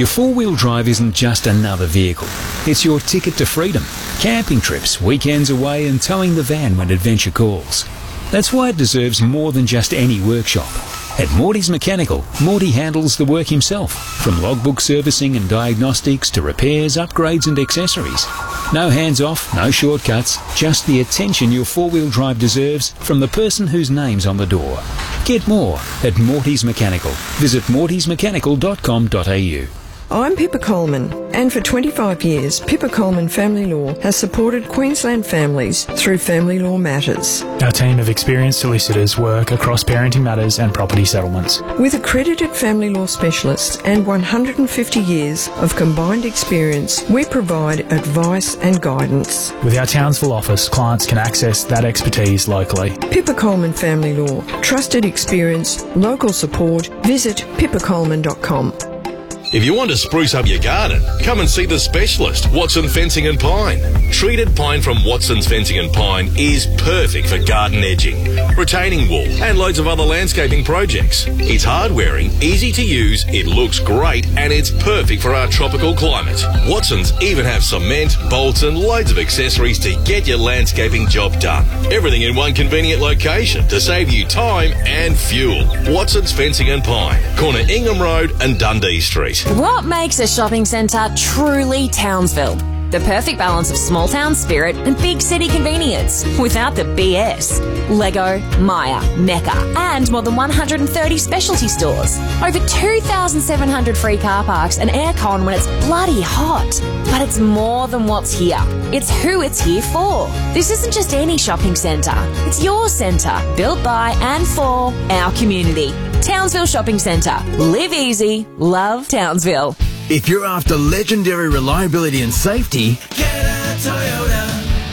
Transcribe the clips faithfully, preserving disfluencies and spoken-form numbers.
Your four-wheel drive isn't just another vehicle. It's your ticket to freedom. Camping trips, weekends away and towing the van when adventure calls. That's why it deserves more than just any workshop. At Morty's Mechanical, Morty handles the work himself, from logbook servicing and diagnostics to repairs, upgrades and accessories. No hands-off, no shortcuts, just the attention your four-wheel drive deserves from the person whose name's on the door. Get more at Morty's Mechanical. Visit mortys mechanical dot com dot a u. I'm Pippa Coleman, and for twenty-five years, Pippa Coleman Family Law has supported Queensland families through family law matters. Our team of experienced solicitors work across parenting matters and property settlements. With accredited family law specialists and one hundred fifty years of combined experience, we provide advice and guidance. With our Townsville office, clients can access that expertise locally. Pippa Coleman Family Law. Trusted experience, local support. Visit pippa coleman dot com. If you want to spruce up your garden, come and see the specialist, Watson Fencing and Pine. Treated pine from Watson's Fencing and Pine is perfect for garden edging, retaining wall and loads of other landscaping projects. It's hard-wearing, easy to use, it looks great and it's perfect for our tropical climate. Watson's even have cement, bolts and loads of accessories to get your landscaping job done. Everything in one convenient location to save you time and fuel. Watson's Fencing and Pine, corner Ingham Road and Dundee Street. What makes a shopping centre truly Townsville? The perfect balance of small town spirit and big city convenience without the B S. Lego, Maya, Mecca and more than one hundred thirty specialty stores. Over two thousand seven hundred free car parks and aircon when it's bloody hot. But it's more than what's here. It's who it's here for. This isn't just any shopping centre. It's your centre, built by and for our community. Townsville Shopping Centre. Live easy, love Townsville. If you're after legendary reliability and safety, get a Toyota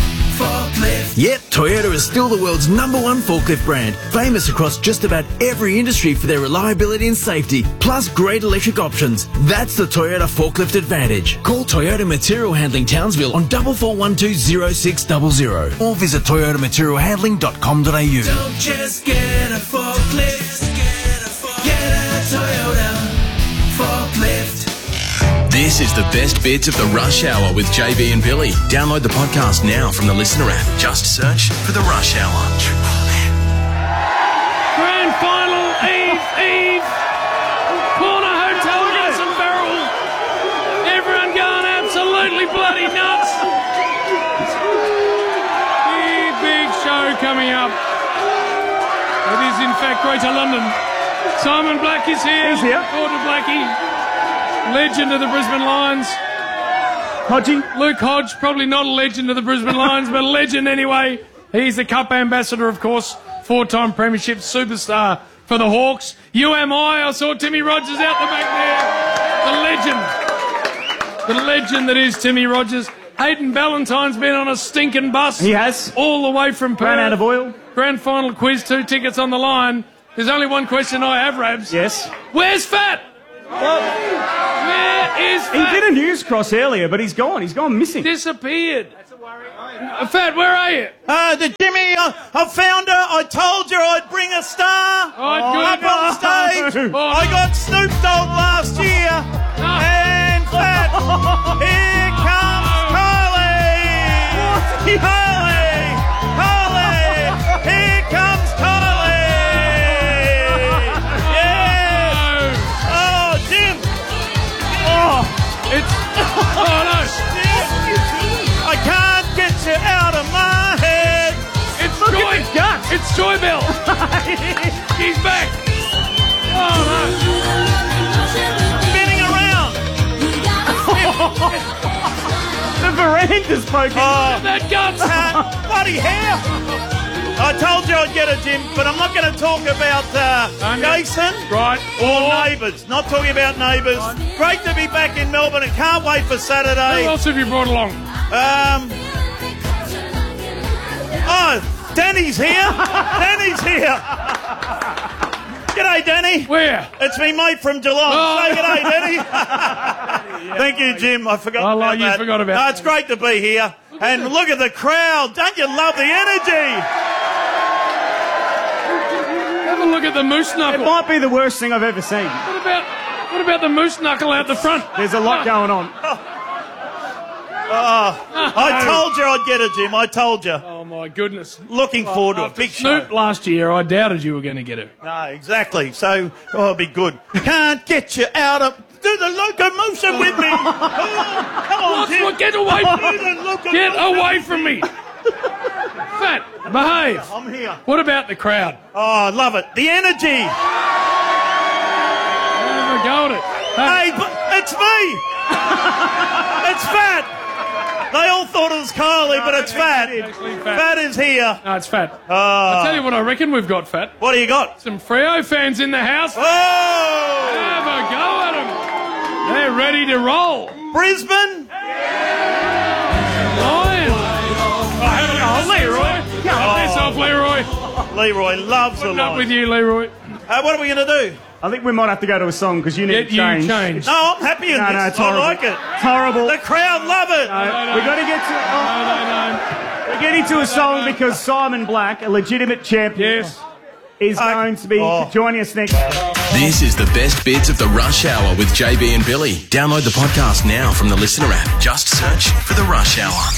forklift. Yep, Toyota is still the world's number one forklift brand, famous across just about every industry for their reliability and safety, plus great electric options. That's the Toyota Forklift Advantage. Call Toyota Material Handling Townsville on four four one two zero six zero zero or visit toyota material handling dot com dot a u. Don't just get a forklift, get a, get a Toyota forklift. This is the best bits of the Rush Hour with J B and Billy. Download the podcast now from the Listener app. Just search for the Rush Hour. Grand final, Eve, Eve. Corner Hotel, Johnson Barrel. Everyone going absolutely bloody nuts. Big, big show coming up. It is in fact Greater London. Simon Black is here. He's here. Gordon Blackie. Legend of the Brisbane Lions. Hodgie. Luke Hodge, probably not a legend of the Brisbane Lions, but a legend anyway. He's the Cup ambassador, of course, four-time premiership superstar for the Hawks. U M I, I saw Timmy Rogers out the back there. The legend. The legend that is Timmy Rogers. Hayden Ballantyne's been on a stinking bus. He has. All the way from Perth. Ran out of oil. Grand final quiz, two tickets on the line. There's only one question I have, Rabs. Yes. Where's Fat? Well, where is Fat? He did a news cross earlier, but he's gone. He's gone missing. Disappeared. That's a worry. Uh, Fat, where are you? Uh, the Jimmy, uh, I found her. I told you I'd bring a star. Oh, good. Up on stage. Oh, no. I got Snoop Dogg last year. No. And Fat, here comes Kylie. Kylie, Kylie, here comes Kylie. Yes. Oh, Jim. Oh, it's... Oh, no. I can't get you out of my head. It's Look Joy. at the guts. It's Joy Bell. She's back. Oh, no. Spinning around. The veranda's poking. Oh, That guts. uh, bloody hair. I told you I'd get a Jim, but I'm not going to talk about uh, Jason Right. or Neighbours. Not talking about Neighbours. Great to be back in Melbourne and can't wait for Who Saturday. else have you brought along? Um, oh, Danny's here. Danny's here. G'day, Danny. Where? It's me mate from Geelong. Oh. Say g'day, Danny. Thank you, Jim. I forgot Oh, about you that. forgot about No, that. it's great to be here. And look at the crowd. Don't you love the energy? Have a look at the moose It knuckle. might be the worst thing I've ever seen. What about What about the moose knuckle out the front? There's a lot going on. Oh, I told you I'd get it, Jim. I told you. Oh, my goodness. Looking forward to a After big show. Snoop last year, I doubted you were going to get it. No, exactly. So, oh, it'll be good. Can't get you out of... Do the locomotion with me. Oh, come on, What's Jim. what? Get away from Do me. the locomotion. Get away from me. Fat, behave. I'm here. What about the crowd? Oh, I love it. The energy. Have a go at it. Hey, but it's me. It's Fat. They all thought it was Kylie, No, but it's Fat. actually Fat. Fat is here. No, it's Fat. Oh. I'll tell you what I reckon we've got, Fat. What do you got? Some Freo fans in the house. Oh! Have a go at them. They're ready to roll. Brisbane? Lions. Oh, Leroy. Come this off, Leroy. Leroy loves the Putting up Lions. with you, Leroy. Uh, what are we going to do? I think we might have to go to a song because you need Get to you change. changed. No, I'm happy in No, this. no, it's I horrible. like it. It's horrible. The crowd love it. No, no. we've got to get to... No, Oh, no, no. we're getting to a song because Simon Black, a legitimate champion, Yes. is Uh, going to be oh. joining us next. This is the best bits of the Rush Hour with J B and Billy. Download the podcast now from the Listener app. Just search for the Rush Hour.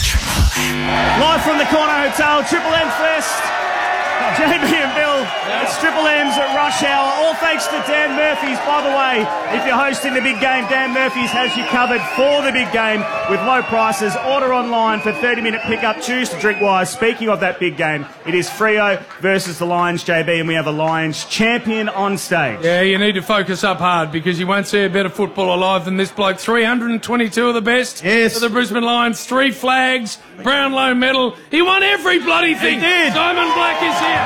Live from the Corner Hotel, Triple M Fest. J B and Bill, it's Triple M's at Rush Hour. All thanks to Dan Murphy's. By the way, if you're hosting the big game, Dan Murphy's has you covered for the big game with low prices. Order online for thirty minute pickup. Choose to drink wise. Speaking of that big game, it is Freo versus the Lions, J B, and we have a Lions champion on stage. Yeah, you need to focus up hard because you won't see a better football alive than this bloke. three hundred twenty-two of the best Yes. for the Brisbane Lions. Three flags, Brownlow medal. He won every bloody thing. He did. Simon Black is here.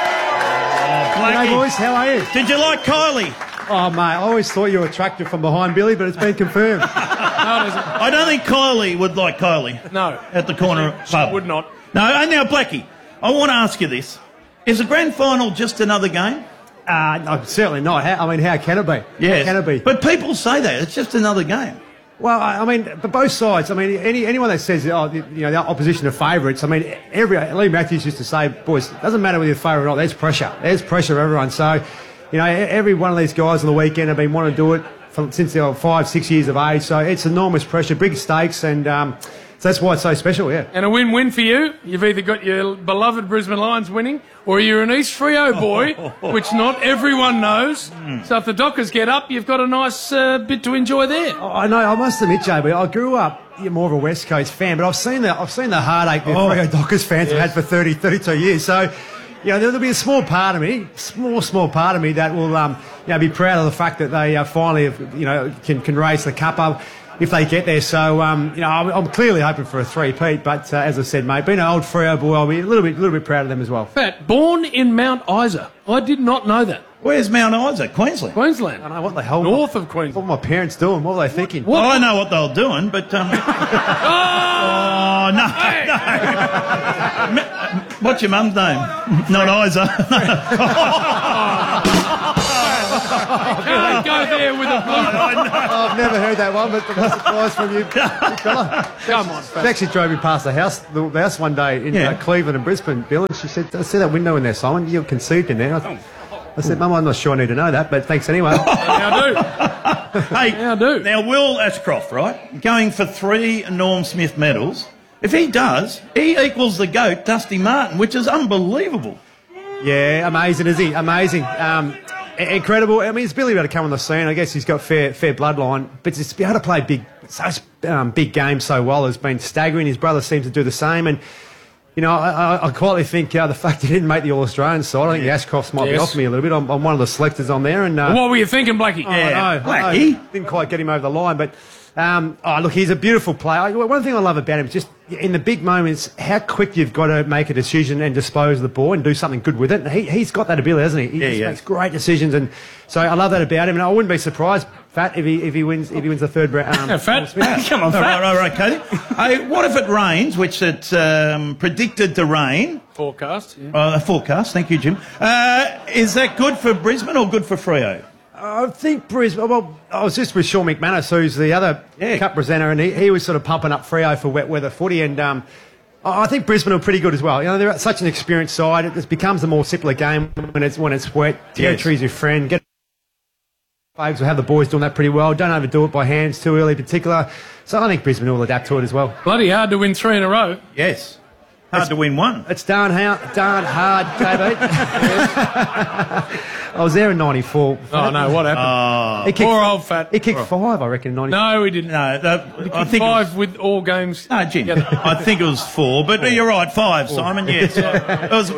Blackie. Hey boys, how are you? Did you like Kylie? Oh mate, I always thought you were attractive from behind Billy, but it's been confirmed. No, it isn't. I don't think Kylie would like Kylie No. at the corner She pub. would not. No, uh, now, Blackie, I want to ask you this. Is the grand final just another game? Uh, no, certainly not. How, I mean, how can it be? Yes. How can it be? But people say that. It's just another game. Well, I I mean, but both sides. I mean, any anyone that says, oh, you know, the opposition are favourites. I mean, every Lee Matthews used to say, boys, it doesn't matter whether you're favourite or not. There's pressure. There's pressure of everyone. So, you know, every one of these guys on the weekend have been wanting to do it for, since they were five, six years of age. So it's enormous pressure, big stakes, and um, so that's why it's so special. Yeah. And a win-win for you. You've either got your beloved Brisbane Lions winning or you're an East Freo boy, which not everyone knows. So if the Dockers get up, you've got a nice uh, bit to enjoy there. I know. I must admit, J B, I grew up you're more of a West Coast fan, but I've seen the I've seen the heartache that Oh. Freo Dockers fans have had for thirty, thirty-two years. So, you know, there'll be a small part of me, small, small part of me that will, um, you know, be proud of the fact that they uh, finally, have, you know, can can raise the cup up if they get there. So, um, you know, I'm, I'm clearly hoping for a three-peat. But uh, as I said, mate, being an old Freo boy, I'll be a little bit, little bit proud of them as well. Fat, born in Mount Isa. I did not know that. Where's Mount Isa? Queensland. Queensland. I don't know what the hell. North of What Queensland. were my parents doing? What were they thinking? Well, I know what they were doing, but... Um, oh, no, Hey. no. What's your mum's name? Not Isa. Can't go there with a blue. I've never heard that one, but I'm surprised from you, big fella. Come on, She Fat. actually drove me past the house, the house one day in Yeah. uh, Cleveland and Brisbane, Bill, and she said, I see that window in there, Simon. You're conceived in there. I, I said, Mum, I'm not sure I need to know that, but thanks anyway. Now do. Hey, Now do. now Will Ashcroft, right, going for three Norm Smith medals. If he does, he equals the GOAT, Dusty Martin, which is unbelievable. Yeah, amazing, is he? Amazing. Um, i- incredible. I mean, it's Billy able to come on the scene. I guess he's got fair fair bloodline, but just to be able to play big, such um, big games so well has been staggering. His brother seems to do the same, and you know, I, I, I quietly think uh, the fact he didn't make the All-Australian side, I think the Ashcrofts might be Yes. off me a little bit. I'm, I'm one of the selectors on there, and uh, What were you thinking, Blackie? I know, I know. Blackie. Didn't quite get him over the line, but um, oh, look, he's a beautiful player. One thing I love about him is just in the big moments, how quick you've got to make a decision and dispose of the ball and do something good with it. And he, he's got that ability, hasn't he? He Yeah, just yeah. makes great decisions, and so I love that about him. And I wouldn't be surprised, Fat, if he if he wins if he wins the third round. Um, Yeah, Fat. Smith. Come on, All right, Fat. all right, Katie. Hey, what if it rains, which it's um, predicted to rain? Forecast. Yeah. Uh, forecast, thank you, Jim. Uh, is that good for Brisbane or good for Freo? I think Brisbane. Well, I was just with Sean McManus, who's the other Yeah. cup presenter, and he, he was sort of pumping up Freo for wet weather footy, and um, I I think Brisbane are pretty good as well. You know, they're such an experienced side. It just becomes a more simpler game when it's when it's wet. Territory's your friend. Get Fags will have the boys doing that pretty well. Don't overdo it by hands too early in particular. So I think Brisbane will adapt to it as well. Bloody hard to win three in a row. Yes. Hard to win one. It's darn, how, darn hard, J B. I was there in ninety-four. Oh, no, what happened? Oh. He kicked, Poor old fat. He kicked five, I reckon, in ninety-four. No, he didn't. No, that, He kicked I think five it was, with all games. no, Jim. together. I think it was four, but you're right, five, Simon. Yes, it was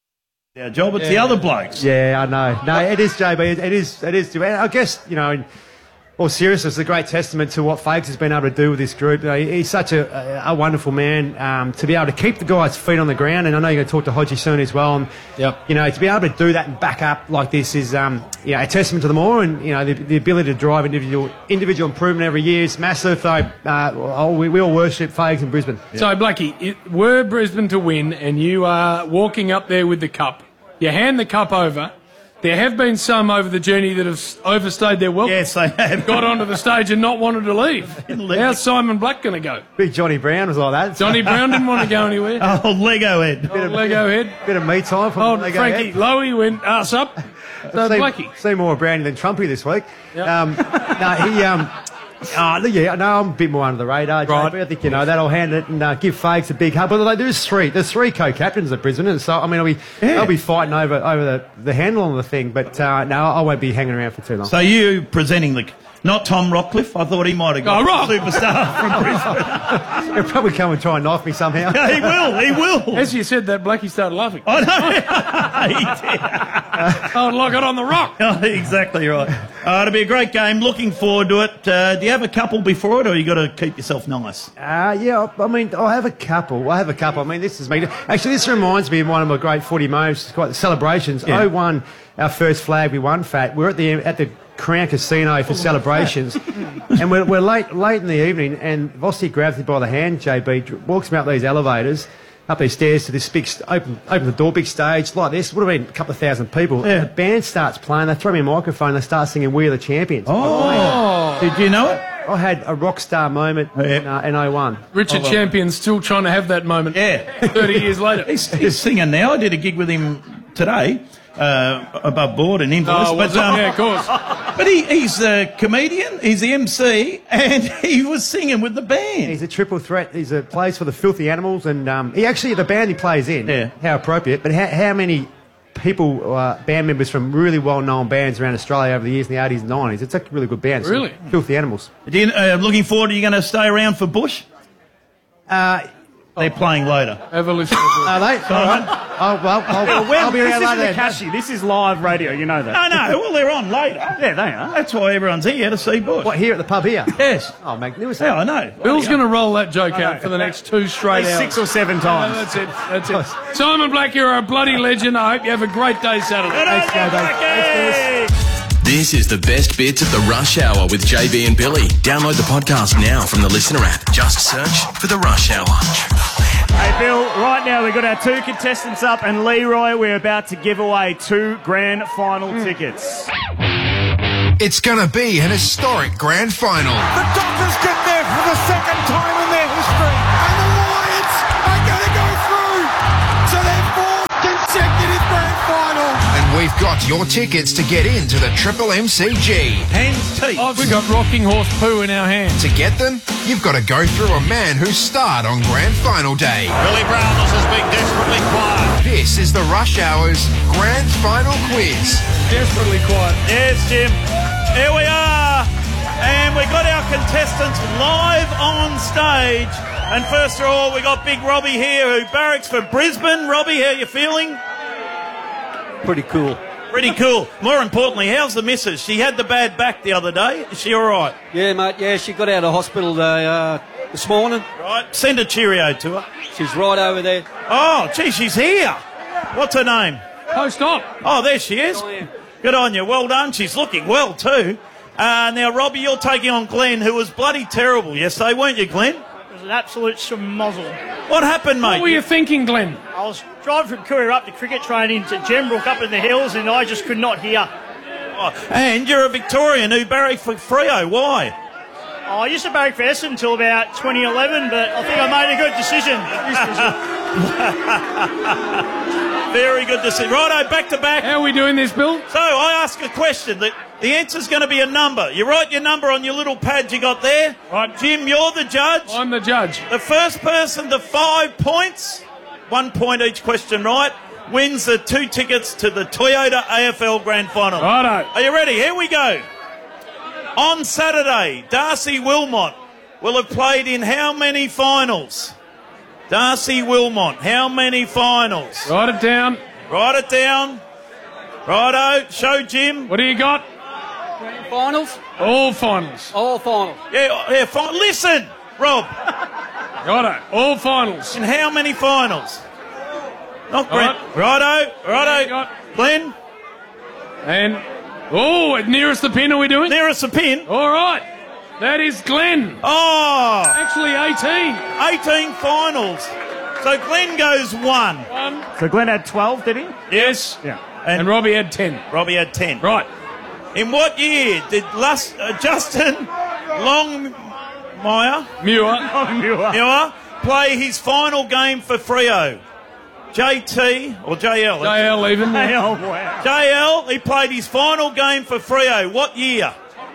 our job. It's the other blokes. Yeah, I know. No, it is, J B. It, it is. It is. I guess, you know, in all seriousness, it's a great testament to what Fags has been able to do with this group. You know, he's such a, a, a wonderful man um, to be able to keep the guys' feet on the ground. And I know you're going to talk to Hodgie soon as well. And, Yep. you know, to be able to do that and back up like this is, um, you know, a testament to them all. And, you know, the, the ability to drive individual individual improvement every year is massive. So uh, oh, we, we all worship Fags in Brisbane. So, Blackie, it, were Brisbane to win and you are walking up there with the cup, you hand the cup over. There have been some over the journey that have overstayed their welcome. Yes, they have. Got onto the stage and not wanted to leave. How's Simon Black going to go? Big Johnny Brown was like that. Johnny Brown didn't want to go anywhere. Oh, Lego head. Oh, Lego head. Bit of me time for Oh, Lego Frankie head. Lowy went arse up. So, seen, Blackie. seen more Brownie than Trumpy this week. Yep. Um, no, he. Um, uh, yeah, no, I'm a bit more under the radar, J B. Right. I think, you know, that'll hand it and uh, give Fags a big hug. But there's three, there's three co-captains at Brisbane, and so, I mean, I'll be, Yeah. they'll be fighting over over the, the handle on the thing, but uh, no, I won't be hanging around for too long. So you presenting the... Not Tom Rockcliffe. I thought he might have got Oh, Rock. a superstar from Brisbane. He'll probably come and try and knife me somehow. Yeah, he will. He will. As you said that, Blackie started laughing. I know. He did. Oh, lock it on the rock. Oh, exactly right. Uh, it'll be a great game. Looking forward to it. Uh, do you have a couple before it, or you got to keep yourself nice? Uh, yeah, I mean, I have a couple. I have a couple. I mean, this is me. Actually, this reminds me of one of my great footy moments. It's quite the celebrations. Yeah. oh one, our first flag we won, Fat. We're at the at the Crown Casino for celebrations, and we're, we're late late in the evening, and Vossi grabs me by the hand, J B, dr- walks me up these elevators, up these stairs to this big, st- open, open the door, big stage like this. Would have been a couple of thousand people. Yeah. The band starts playing. They throw me a microphone. They start singing "We Are the Champions." Oh. Did you know it? I had a rock star moment in, uh, in oh one. Richard Champion's still trying to have that moment. Yeah. thirty years later. He's, he's singing now. I did a gig with him today, uh, above board and invoice. Oh, was but, um, it? Yeah, of course. But he, he's a comedian, he's the M C, and he was singing with the band. He's a triple threat. He's a plays for the Filthy Animals, and um, he actually the band he plays in. Yeah. How appropriate. But how, how many people, uh, band members from really well-known bands around Australia over the years in the eighties and nineties? It's a really good band. So, Really? Filthy Animals. Do you, uh, looking forward, are you going to stay around for Bush? Uh, They're playing later. Have a listen. are they? All right. Oh well, I'll, I'll be this around isn't later. the then. Cashy. This is live radio. You know that. No, no, well, they're on later. Yeah, they are. That's why everyone's here to see Bush. What, here at the pub here? Yes. Oh, magnificent. Yeah, I know. Bill's going to roll that joke out for the next two straight At hours. least six or seven No, times. that's it. That's it. Simon Black, you're a bloody legend. I hope you have a great day Saturday. Good on Thanks, you, Blackie. Blackie. This is the best bits of the Rush Hour with J B and Billy. Download the podcast now from the Listener app. Just search for the Rush Hour. Hey, Bill, right now we've got our two contestants up, and Leroy, we're about to give away two grand final tickets. It's going to be an historic grand final. The Dockers get there for the second time in their history, and the Lions are going to go through to their fourth consecutive grand final. And we've got your tickets to get into the Triple M C G. Hands teeth. Oh, we've got rocking horse poo in our hands. To get them, you've got to go through a man who's starred on grand final day. Billy Brownless has been desperately quiet. This is the Rush Hour's grand final quiz. Desperately quiet. Yes, Jim. Here we are. And we've got our contestants live on stage. And first of all, we got Big Robbie here, who barracks for Brisbane. Robbie, how you feeling? Pretty cool. Pretty cool. More importantly, how's the missus? She had the bad back the other day. Is she all right? Yeah, mate. Yeah, she got out of hospital uh, this morning. Right. Send a cheerio to her. She's right over there. Oh, gee, she's here. What's her name? Post op. Oh, there she is. Oh, yeah. Good on you. Well done. She's looking well too. Uh, now, Robbie, you're taking on Glenn, who was bloody terrible yesterday, weren't you, Glenn? It was an absolute schmozzle. What happened, mate? What were you thinking, Glenn? I was driving from Courier up to cricket training to Gembrook up in the hills, and I just could not hear. Oh, and you're a Victorian who barracked for Freo. Why? Oh, I used to barrack for Essendon until about twenty eleven, but I think I made a good decision. Very good to see. Righto, back to back. How are we doing this, Bill? So I ask a question. The, the answer's going to be a number. You write your number on your little pad you got there. Right. Jim, you're the judge. I'm the judge. The first person to five points, one point each question right, wins the two tickets to the Toyota A F L Grand Final. Righto. Are you ready? Here we go. On Saturday, Darcy Wilmot will have played in how many finals? Darcy Wilmot, how many finals? Write it down. Write it down. Righto, show Jim. What do you got? Finals? All finals. All finals. Yeah, yeah, fi- listen, Rob. Righto, all finals. In how many finals? Not Grant. Right. Righto, righto. Glenn? And, oh, nearest the pin are we doing? Nearest the pin. All right. That is Glenn. Oh. Actually, eighteen. eighteen finals. So Glenn goes one. One. So Glenn had twelve, did he? Yes. Yeah. And, and Robbie had ten. Robbie had ten. Right. In what year did Lus- uh, Justin Longmire Muir. Muir. Muir play his final game for Freo? J T or J L? J L even. J L, wow. J L, he played his final game for Freo. What year?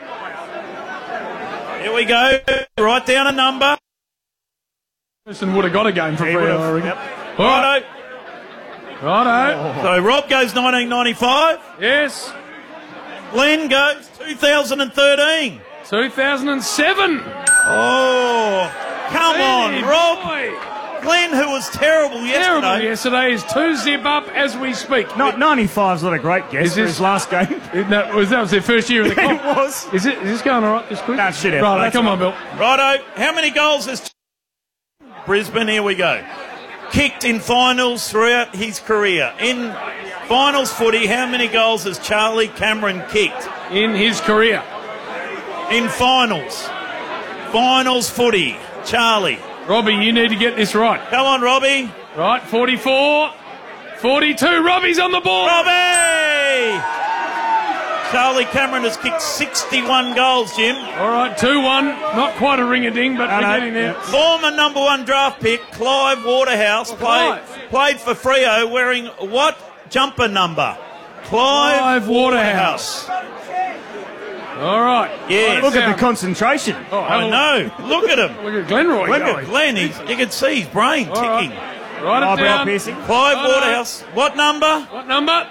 Here we go. Write down a number. Person would have got a game for He free. would've, I reckon. yep. All right. Righto. Righto. So Rob goes nineteen ninety-five. Yes. Glenn goes two thousand thirteen. two thousand seven. Oh, come Hey, on, Rob. boy. Glenn, who was terrible yesterday. Terrible yesterday, is two zip up as we speak. Not ninety-five's not a great guess Is for this- his last game. That was, that was their first year in the comp. It was. Is, it, is this going all right this quick? Nah, shit out. Right, That's come right. on, Bill. Righto. How many goals has Brisbane? Here we go. Kicked in finals throughout his career. In finals footy, how many goals has Charlie Cameron kicked? In his career. In finals. Finals footy. Charlie. Robbie, you need to get this right. Come on, Robbie. Right, forty-four. forty-two. Robbie's on the ball. Robbie! Charlie Cameron has kicked sixty-one goals, Jim. All right, two one. Not quite a ring-a-ding, but No, we're no. getting there. Former number one draft pick, Clive Waterhouse, played, Clive. played for Freo wearing what jumper number? Clive, Clive Waterhouse. All right. Yeah. Look at the concentration. Oh, I know. Look at him. Look at Glenroy Look going. at Glenn. He's, you can see his brain All right. ticking. Write it Eyebrow down. piercing. Clive Righto. Waterhouse. What number? What number?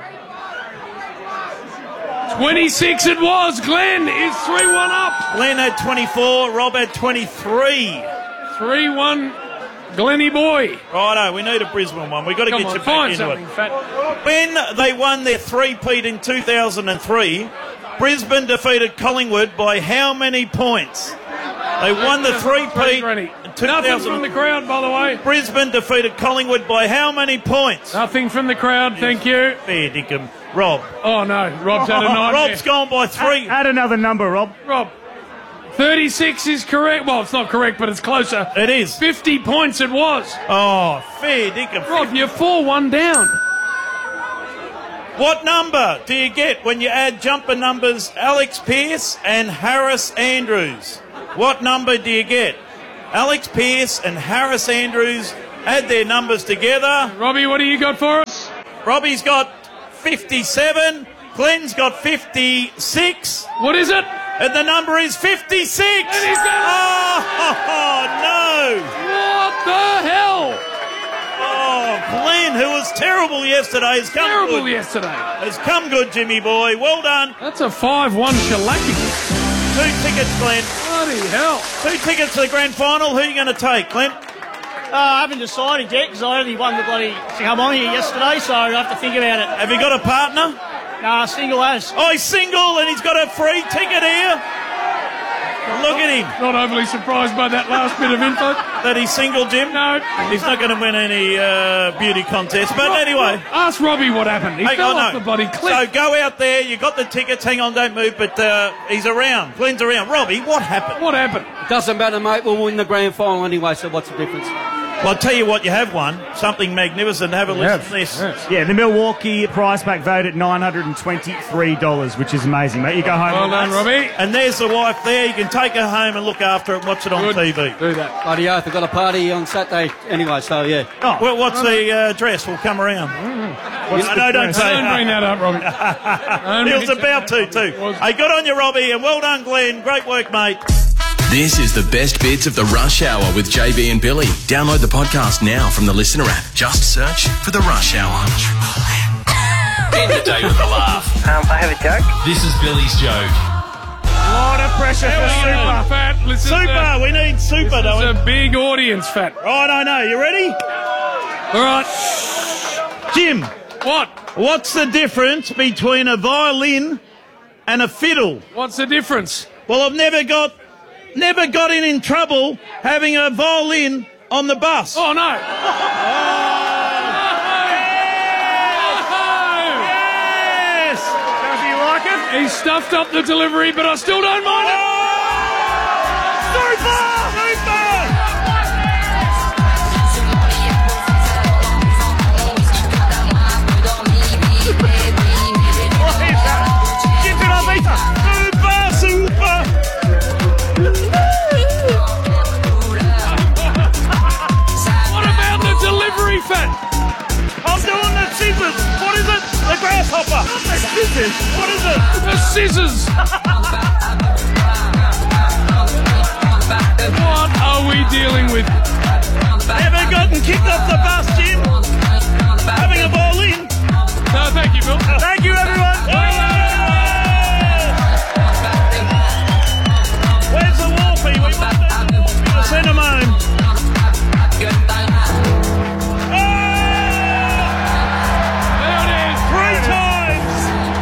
twenty-six it was. Glenn is three one up. Glenn had twenty-four. Rob had twenty-three. three one. Glenny boy. Righto, we need a Brisbane one. We've got to Come get on, you back find into something, it. fat. When they won their three-peat in two thousand three, Brisbane defeated Collingwood by how many points? They won the three-peat Ready. in two Nothing from thousand. the crowd, by the way. Brisbane defeated Collingwood by how many points? Nothing from the crowd, thank you. Fair dinkum. Rob. Oh, no. Rob's had a nightmare. Rob's gone by three. Add another number, Rob. Rob. thirty-six is correct. Well, it's not correct, but it's closer. It is. fifty points it was. Oh, fair dinkum. Rob, you're four one down. What number do you get when you add jumper numbers Alex Pearce and Harris Andrews? What number do you get? Alex Pearce and Harris Andrews add their numbers together. Robbie, what do you got for us? Robbie's got fifty-seven. Glenn's got fifty-six. What is it? And the number is fifty-six. And he's got Oh, no. What the hell? Oh, Glenn, who was terrible yesterday, has come Terrible good. yesterday. Has come good, Jimmy boy. Well done. That's a five one shellacking. Two tickets, Glenn. Bloody hell. Two tickets to the grand final. Who are you going to take, Glenn? Uh, I haven't decided yet because I only won the bloody to come on here yesterday, so I have to think about it. Have you got a partner? Nah, single as. Oh, he's single and he's got a free ticket here. Look at him. Not overly surprised by that last bit of info. That he's single, Jim? No. He's not going to win any uh, beauty contest. But Rob- anyway. Ask Robbie what happened. He Hey, fell oh, off no. the bloody cliff. So go out there. You got the tickets. Hang on, don't move. But uh, he's around. Glenn's around. Robbie, what happened? What happened? Doesn't matter, mate. We'll win the grand final anyway, so what's the difference? Well, I'll tell you what, you have won. Something magnificent. Have a listen to this. Yeah, the Milwaukee prize pack voted at nine hundred twenty-three dollars, which is amazing, mate. You go home. Well with done, that. Robbie. And there's the wife there. You can take her home and look after it and watch it on Good. T V. Do that. Bloody oath, I've got a party on Saturday anyway, so yeah. Oh, well, what's the uh, dress? We'll come around. No, no, don't say Don't bring that up, Robbie. He was about to, too. Hey, good on you, Robbie, and well done, Glenn. Great work, mate. This is the best bits of the Rush Hour with J B and Billy. Download the podcast now from the Listener app. Just search for the Rush Hour. End the day with a laugh. Um, I have a joke. This is Billy's joke. A lot of pressure for Super. Fat, listen Super, to, we need Super, this don't is we? a big audience, Fat. Right, I know. You ready? All right. Jim. What? What's the difference between a violin and a fiddle? What's the difference? Well, I've never got, never got in in trouble having a violin on the bus. Oh, no. Yes! Does he like it? He stuffed up the delivery, but I still don't mind it. Super! Super! Keep it up, Ethan. Super! Super! What about the delivery, Fat? I'm doing the scissors. What is it? The grasshopper. The scissors. What is it? The scissors. What are we dealing with? Ever gotten kicked off the bus, Jim? Having a violin? No, thank you, Bill. Thank you, everyone. Where's the Wolfie? We want the Wolfie to send him home. There it is. Three times.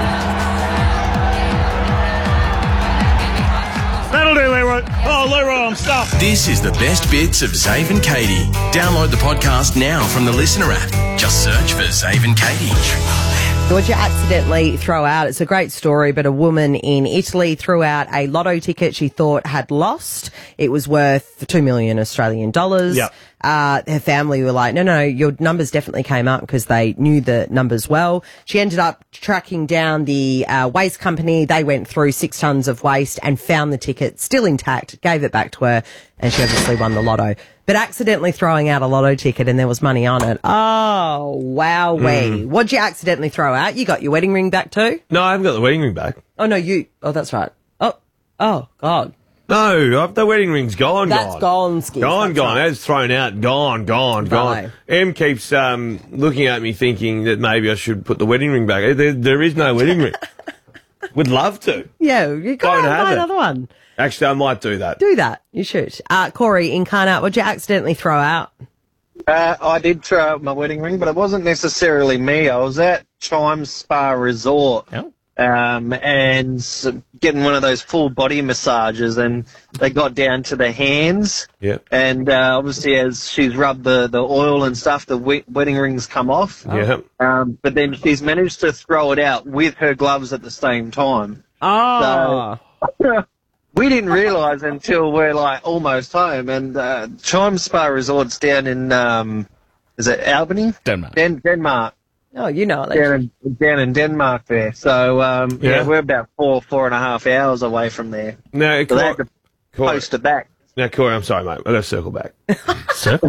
That'll do, Leroy. Oh, Leroy, I'm stuffed. This is the best bits of Zave and Katie. Download the podcast now from the Listener app. Just search for Zave and Katie. What'd you accidentally throw out? It's a great story, but a woman in Italy threw out a lotto ticket she thought had lost. It was worth two million Australian dollars. Yep. Uh, her family were like, no, no, your numbers definitely came up because they knew the numbers well. She ended up tracking down the uh, waste company. They went through six tons of waste and found the ticket still intact, gave it back to her, and she obviously won the lotto. But accidentally throwing out a lotto ticket and there was money on it. Oh, wowee. Mm. What'd you accidentally throw out? You got your wedding ring back too? No, I haven't got the wedding ring back. Oh, no, you... Oh, that's right. Oh, oh, God. No, I've- the wedding ring's gone, That's gone. gone, Skip. Gone, That's gone. right. That's thrown out, gone, gone, gone. Right. Em keeps um, looking at me thinking that maybe I should put the wedding ring back. There, there is no wedding ring. Would love to. Yeah, you got Don't to have buy it. another one. Actually, I might do that. Do that. You should. Uh, Corey, in Carnout, what'd you accidentally throw out? Uh, I did throw out my wedding ring, but it wasn't necessarily me. I was at Chimes Spa Resort um, and s- getting one of those full body massages, and they got down to the hands. Yep. And uh, obviously, as she's rubbed the, the oil and stuff, the we- wedding rings come off. Yep. Um, but then she's managed to throw it out with her gloves at the same time. Oh. So, we didn't realise until we're like almost home, and uh, Chimes Spa Resort's down in um, is it Albany? Denmark. Den- Denmark. Oh, you know it. Down in, down in Denmark there. So um, yeah. Yeah. we're about four four and a half hours away from there. No, So they had to Corey, post it back. Now, Corey, I'm sorry, mate. I've got to circle back. Circle?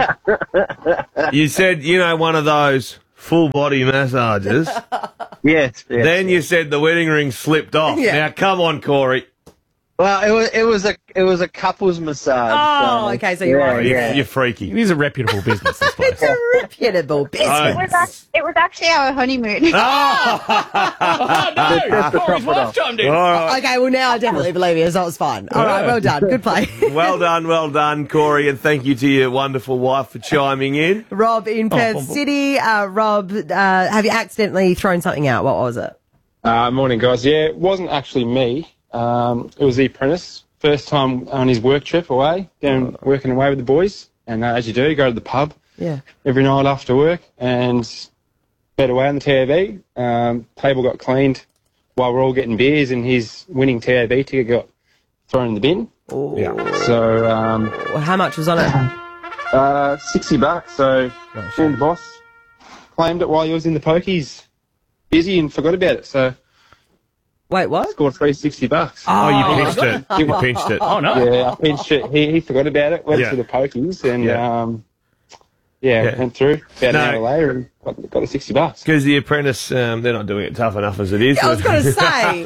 You said, you know, one of those full body massages. Yes, yes. Then you said the wedding ring slipped off. Yeah. Now, come on, Corey. Well, it was it was a it was a couples massage. Oh, so, okay, so you're yeah, right. You're, yeah. you're freaky. It is a reputable business, this place. It's a reputable business. Oh. It was, act- it was actually our honeymoon. Oh, no. Just to Corey's top it wife off. chimed in. All right. Okay, well, now I definitely believe you, so it was fine. All right, well done. Good play. Well done, well done, Corey, and thank you to your wonderful wife for chiming in. Rob in Perth Oh. City. Uh, Rob, uh, have you accidentally thrown something out? What was it? Uh, morning, guys. Yeah, it wasn't actually me. Um, it was the apprentice. First time on his work trip away, down working away with the boys. And uh, as you do, you go to the pub Yeah. every night after work and bed away on the T A B. Um, table got cleaned while we're all getting beers, and his winning T A B ticket got thrown in the bin. Yeah. So, um, Well, how much was on it? uh, sixty bucks. So, me and the boss claimed it while he was in the pokies, busy, and forgot about it. So, Wait, what? scored three sixty bucks. Oh, you pinched it. You pinched it. Oh, no. Yeah, I pinched it. He, he forgot about it, went Yeah. to the pokies, and Yeah. um, yeah, Yeah. went through about No. an hour later and got, got the sixty bucks. Because the Apprentice, um, they're not doing it tough enough as it is. I was going to say,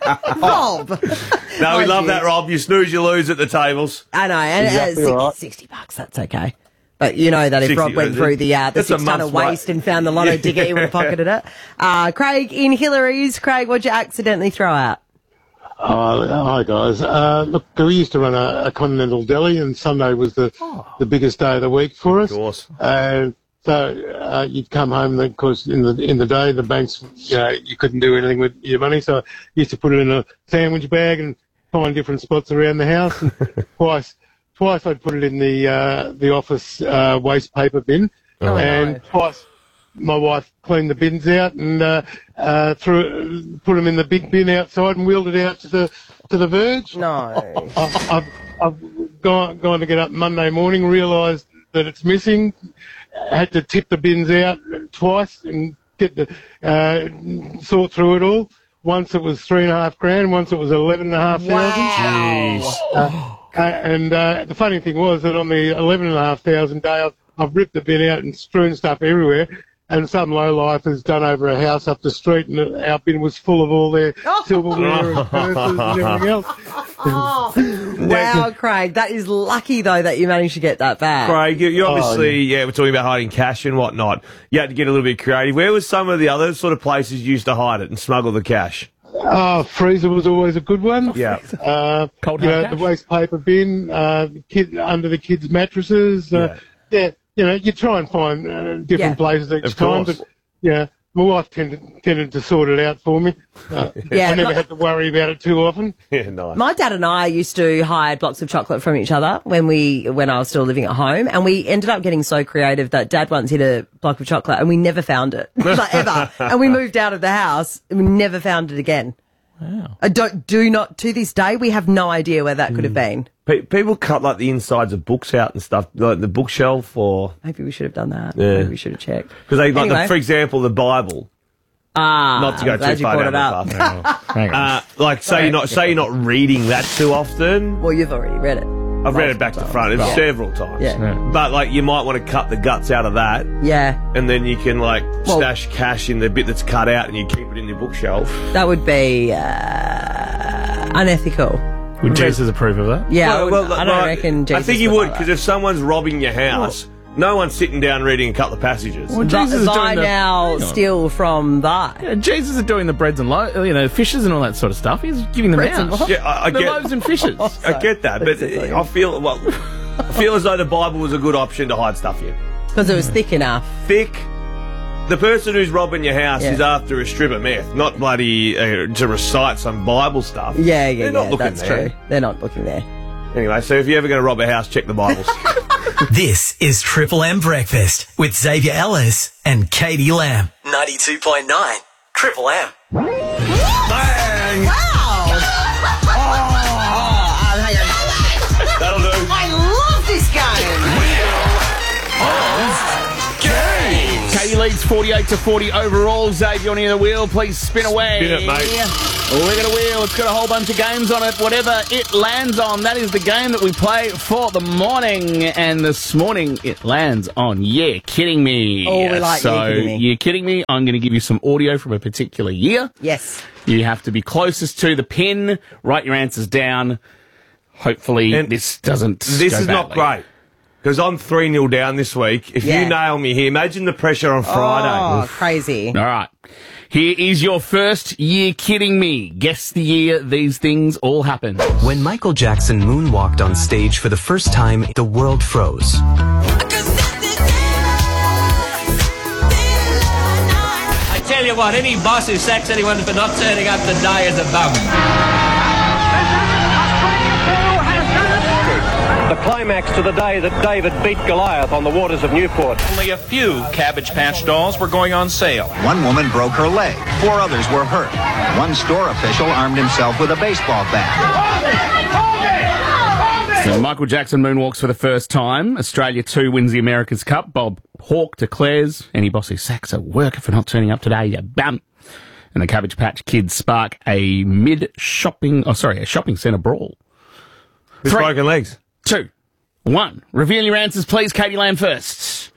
Rob. No, we Oh, love geez. that, Rob. You snooze, you lose at the tables. I know, and Exactly uh, six- right. sixty bucks, that's okay. But you know that if sixty Rob went through the uh, the That's a six ton of month's waste wa- and found the lotto Yeah. ticket, he would have pocketed it. Uh, Craig in Hillary's. Craig, what'd you accidentally throw out? Oh, hi guys. Uh, look, we used to run a, a continental deli, and Sunday was the the biggest day of the week for us. Of course. And so uh, you'd come home, because in the in the day the banks, you know, you couldn't do anything with your money, so I used to put it in a sandwich bag and find different spots around the house. And twice, twice I'd put it in the uh, the office uh, waste paper bin, Oh, and no. twice my wife cleaned the bins out and uh, uh, threw, put them in the big bin outside and wheeled it out to the to the verge. No, I, I've, I've gone gone to get up Monday morning, realised that it's missing. Had to tip the bins out twice and get the uh, sort through it all. Once it was three and a half grand. Once it was eleven and a half thousand. Jeez. Uh, uh, and uh, the funny thing was that on the eleven and a half thousand day, I've, I've ripped the bin out and strewn stuff everywhere. And some lowlife has done over a house up the street, and our bin was full of all their silverware and purses and everything else. Oh, wow, Craig, that is lucky though that you managed to get that back. Craig, you, you Oh, obviously, yeah, we're talking about hiding cash and whatnot. You had to get a little bit creative. Where was some of the other sort of places you used to hide it and smuggle the cash? Oh, freezer was always a good one. Yeah. Uh, Cold you hard know, cash? the waste paper bin, uh, the kid under the kids' mattresses. Uh, yeah. you know, you try and find uh, different Yeah. places each Of time, course. but yeah, my wife tended tended to sort it out for me. Uh, Yeah, I never my- had to worry about it too often. Yeah, nice. My dad and I used to hide blocks of chocolate from each other when we when I was still living at home, and we ended up getting so creative that Dad once hid a block of chocolate and we never found it, like ever. And we moved out of the house and we never found it again. Wow! I don't do not to this day. We have no idea where that could have been. Pe- people cut like the insides of books out and stuff, like the bookshelf, or Maybe we should have done that. Yeah. Maybe we should have checked. because they like, Anyway. the, for example, the Bible. Ah, Not to go I'm glad too you far brought down it the up. path. uh, like say you're not say you're not reading that too often. Well, you've already read it. I've read it back to front Yeah. several times. Yeah. But like you might want to cut the guts out of that. Yeah. And then you can like Well- stash cash in the bit that's cut out and you keep it in your bookshelf. That would be uh, unethical. Would Jesus approve of that? Yeah, I, Well, would, well, I don't like, reckon Jesus I think you would would, like because that. if someone's robbing your house, no one's sitting down reading a couple of passages. Well, But Jesus is if I doing the- now hang on. steal from that. Yeah, Jesus is doing the breads and lo- you know fishes and all that sort of stuff. He's giving them Breads and out. what? Yeah, I, I the get, loaves and fishes. I get that, but I feel well. I feel as though the Bible was a good option to hide stuff in. Because it was thick enough. Thick. The person who's robbing your house Yeah. is after a strip of meth, not bloody uh, to recite some Bible stuff. Yeah, yeah, They're yeah. not looking That's there. true. They're not looking there. Anyway, so if you're ever going to rob a house, check the Bibles. This is Triple M Breakfast with Xavier Ellis and Katie Lamb. ninety-two point nine Triple M. Wow! Oh, hang on. That'll do. I love this game. Katie leads forty-eight to forty overall. Xavier, on the wheel, please spin away. Spin it, mate. Look at a wheel. It's got a whole bunch of games on it. Whatever it lands on, that is the game that we play for the morning. And this morning, it lands on Yeah Kidding Me. Oh, we like so, Yeah Kidding Me. Yeah Kidding Me. I'm going to give you some audio from a particular year. Yes. You have to be closest to the pin. Write your answers down. Hopefully, And this doesn't. This go is not badly. great. Because I'm three nil down this week. If Yeah. you nail me here, imagine the pressure on Oh, Friday. crazy. All right. Here is your first year kidding me. Guess the year these things all happened. When Michael Jackson moonwalked on stage for the first time, the world froze. I tell you what, any boss who sacks anyone for not turning up to die is a bum. The climax to the day that David beat Goliath on the waters of Newport. Only a few Cabbage Patch dolls were going on sale. One woman broke her leg. Four others were hurt. One store official armed himself with a baseball bat. So Michael Jackson moonwalks for the first time. Australia two wins the America's Cup. Bob Hawke declares, any boss who sacks a worker for not turning up today, you bum. And the Cabbage Patch Kids spark a mid-shopping, oh sorry, a shopping centre brawl. With Three. broken legs. Two. One. Reveal your answers, please. Katie Lamb first.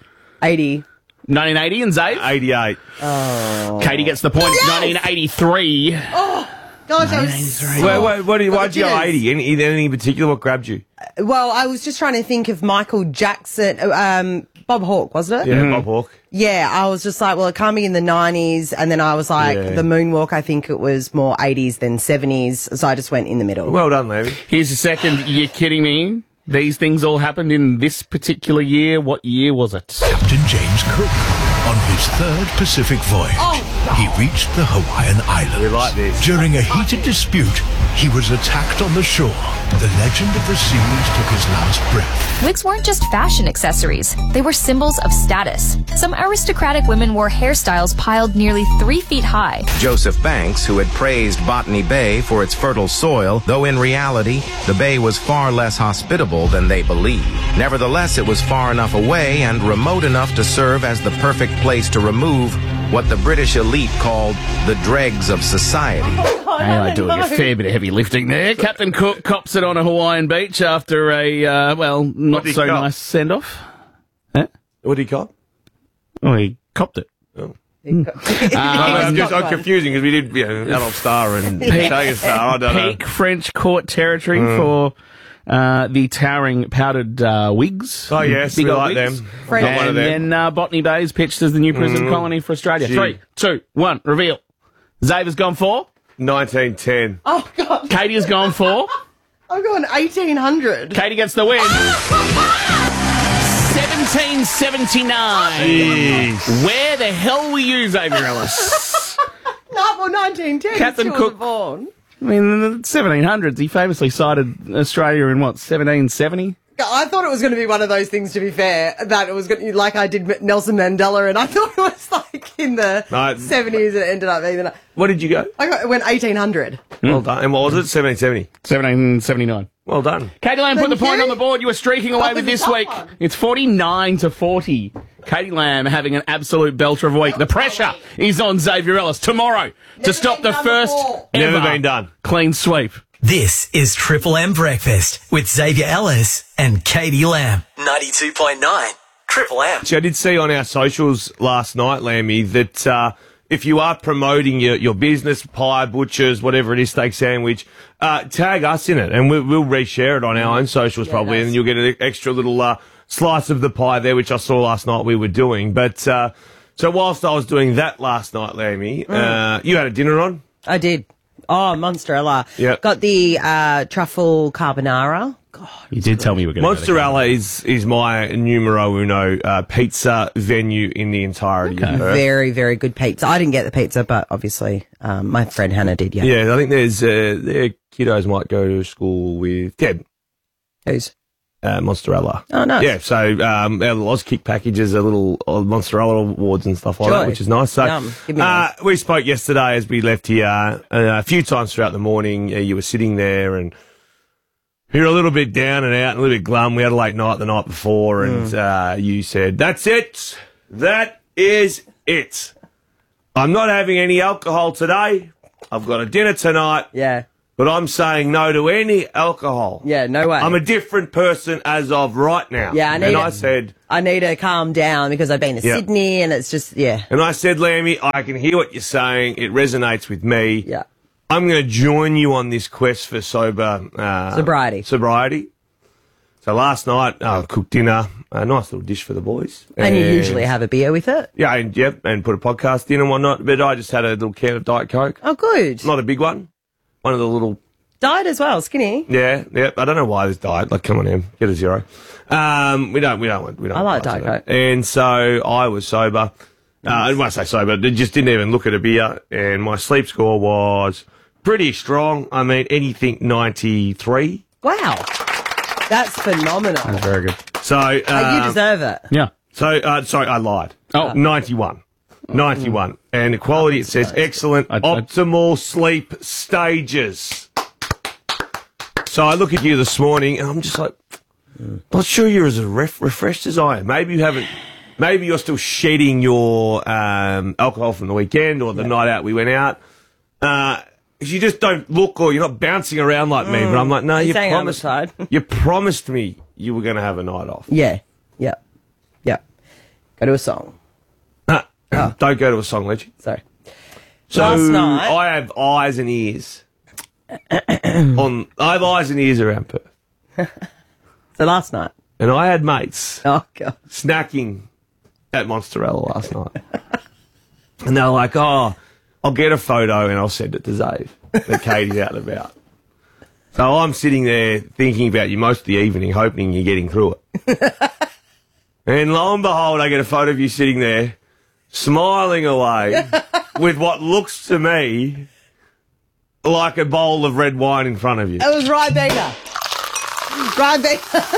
eighty. nineteen eighty and Zabe? eighty-eight. Oh. Katie gets the point. Yes! nineteen eighty-three. Oh, gosh, that was so... Wait, wait, what, why'd you go Jitters. eighty? Any, anything in particular? What grabbed you? Well, I was just trying to think of Michael Jackson, um, Bob Hawke, wasn't it? Yeah, Bob Hawke. Yeah, I was just like, well, it can't be in the nineties. And then I was like, Yeah. the moonwalk, I think it was more eighties than seventies. So I just went in the middle. Well done, Levy. Here's the second. You're kidding me? These things all happened in this particular year. What year was it? Captain James Cook, on his third Pacific voyage, he reached the Hawaiian Islands. We like this. During a heated dispute, he was attacked on the shore. The legend of the seas took his last breath. Wigs weren't just fashion accessories. They were symbols of status. Some aristocratic women wore hairstyles piled nearly three feet high. Joseph Banks, who had praised Botany Bay for its fertile soil, though in reality, the bay was far less hospitable than they believed. Nevertheless, it was far enough away and remote enough to serve as the perfect place to remove what the British elite called the dregs of society. Hey, I doing a fair bit of heavy lifting there. Captain Cook cops it on a Hawaiian beach after a, uh, well, not so cop? nice send-off. Huh? What did he cop? Oh, he copped it. Oh. Um, I'm just I'm confusing because we did you know, Adult Star and Tiger Star. I don't know. Peak French court territory Mm. for uh, the towering powdered uh, wigs. Oh, yes, Big we old like wigs. them. French. Got one of And them. then uh, Botany Bay is pitched as the new prison Mm. colony for Australia. Gee. Three, two, one, reveal. Zaver's gone for? nineteen ten. Oh, God. Katie has gone for? I'm going eighteen hundred. Katie gets the win. seventeen seventy-nine. Jeez. Where the hell were you, Xavier Ellis? No, well, nineteen ten. Captain still Cook. Born. I mean, in the seventeen hundreds, he famously cited Australia in, what, seventeen seventy? I thought it was going to be one of those things, to be fair, that it was going to, like I did Nelson Mandela, and I thought it was like in the No. seventies, and it ended up being. What did you go? I got, went eighteen hundred. Well done. And what was it? seventeen seventy. seventeen seventy-nine. Well done. Katie Lamb put the Thank point you. on the board. You were streaking away Oh, with this is this tough week. one. It's forty-nine to forty. Katie Lamb having an absolute belter of a week. The pressure is on Xavier Ellis tomorrow to stop the first Never ever been done. clean sweep. This is Triple M Breakfast with Xavier Ellis and Katie Lamb. ninety-two point nine Triple M. So I did see on our socials last night, Lammy, that uh, if you are promoting your, your business, pie, butchers, whatever it is, steak sandwich, uh, tag us in it and we, we'll reshare it on our own socials Yeah, probably nice. and you'll get an extra little uh, slice of the pie there, which I saw last night we were doing. But uh, so whilst I was doing that last night, Lammy, uh, you had a dinner on? I did. Oh, Monsterella. Yep. Got the uh, truffle carbonara. You did tell me you were going to Monsterella is, is my numero uno uh, pizza venue in the entirety of Perth. Very, very good pizza. I didn't get the pizza, but obviously um, my friend Hannah did, yeah. Yeah, I think there's uh, their kiddos might go to school with Deb. Who's? Uh, Monsterella. Oh, nice. Yeah, so um, our Loz Kick packages are little uh, Monsterella awards and stuff like Joy. that, which is nice. So Yum. Give me uh, we spoke yesterday as we left here uh, a few times throughout the morning. Uh, you were sitting there and you were a little bit down and out and a little bit glum. We had a late night the night before and Mm. uh, you said, that's it. That is it. I'm not having any alcohol today. I've got a dinner tonight. Yeah. But I'm saying no to any alcohol. Yeah, no way. I'm a different person as of right now. Yeah, I need And it. I said, I need to calm down because I've been to Yeah. Sydney and it's just, yeah. and I said, Lammy, I can hear what you're saying. It resonates with me. Yeah. I'm going to join you on this quest for sober uh, Sobriety. Sobriety. So last night, I cooked dinner, a nice little dish for the boys. And you usually have a beer with it. Yeah, and, yep, and put a podcast in and whatnot. But I just had a little can of Diet Coke. Oh, good. Not a big one. One of the little Diet as well, skinny. Yeah, yeah. I don't know why this diet. Like, come on, Em, get a zero. Um, we don't, we don't want, we don't. I like want Diet that. Coke. And so I was sober. Uh, I won't say sober. I just didn't even look at a beer, and my sleep score was pretty strong. I mean, anything ninety-three. Wow. That's phenomenal. That's very good. So uh, Uh, you deserve it. Yeah. So uh, sorry, I lied. Oh. ninety-one. ninety-one. And the quality, it says excellent, I- I- optimal sleep stages. So I look at you this morning and I'm just like, not sure you're as ref- refreshed as I am. Maybe you haven't, maybe you're still shedding your um, alcohol from the weekend or the night out we went out. Uh, you just don't look or you're not bouncing around like me. But I'm like, no, He's you hanging on the promised, side. you promised me you were going to have a night off. Yeah. Yeah. Yeah. Go to a song. Nah, don't go to a song, Legend. Sorry. So Last night- I have eyes and ears. on I have eyes and ears around Perth. So last night. And I had mates oh, God. snacking at Monsterella last night. And they were like, oh, I'll get a photo and I'll send it to Zave. That Katie's out and about. So I'm sitting there thinking about you most of the evening, hoping you're getting through it. And lo and behold, I get a photo of you sitting there, smiling away, with what looks to me like a bowl of red wine in front of you. It was Ribena. Ribena.